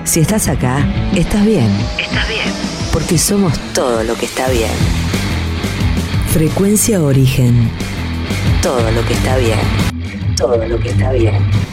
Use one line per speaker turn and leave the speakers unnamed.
Si estás acá, estás bien.
Estás bien.
Porque somos todo lo que está bien. Frecuencia Origen. Todo lo que está bien. Todo lo que está bien.